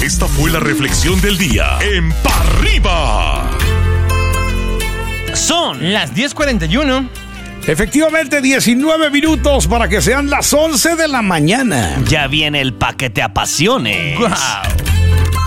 Esta fue la reflexión del día en Pa' Arriba. Son las 10:41. Efectivamente, 19 minutos para que sean las 11 de la mañana. Ya viene el pa' que te apasione. ¡Guau!